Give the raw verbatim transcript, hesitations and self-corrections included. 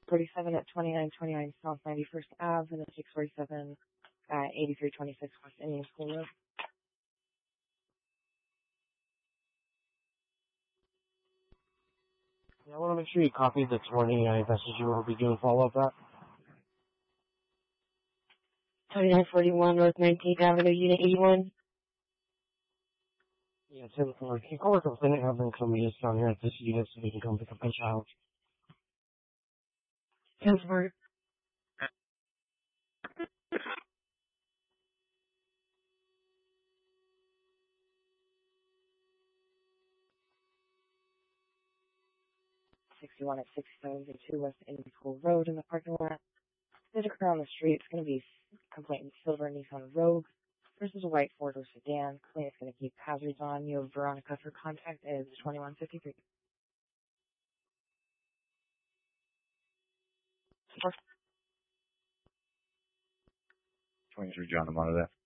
forty-seven at twenty-nine twenty-nine South ninety-first Avenue, and then six forty-seven at eighty-three twenty-six West Indian School Road. Yeah, I want to make sure you copy the twenty I messaged you. We'll be doing follow-up at. twenty-nine forty-one North nineteenth Avenue, Unit eighty-one. Yeah, ten four. Can you call our complaint and have them come meet us down here at this unit so we can come pick up my child? ten four. sixty-one at six seventy-two West Indian School Road in the parking lot. There's a car on the street. It's going to be complaint silver Nissan Rogue versus a white four-door sedan. Complaint is going to keep hazards on. You have Veronica. For contact is twenty-one fifty-three. twenty-three John, I'm out of there.